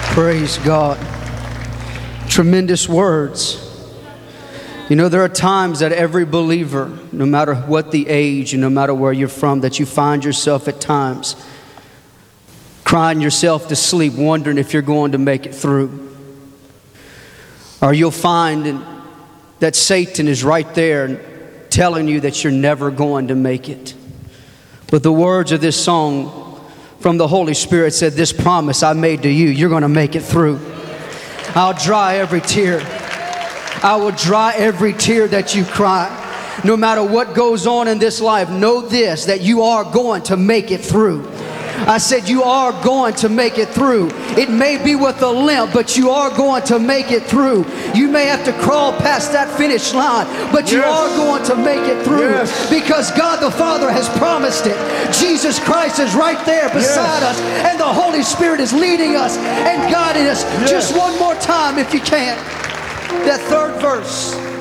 Praise God. Tremendous words. You know, there are times that every believer, no matter what the age and no matter where you're from, that you find yourself at times crying yourself to sleep, wondering if you're going to make it through. Or you'll find that Satan is right there telling you that you're never going to make it. But the words of this song from the Holy Spirit said, this promise I made to you, you're going to make it through. I'll dry every tear. I will dry every tear that you cry. No matter what goes on in this life, know this, that you are going to make it through. I said you are going to make it through. It may be with a limp, but you are going to make it through. You may have to crawl past that finish line, but you are going to make it through. Because God the Father has promised it. Jesus Christ is right there beside us, and the Holy Spirit is leading us and guiding us. Just one more time if you can. That third verse.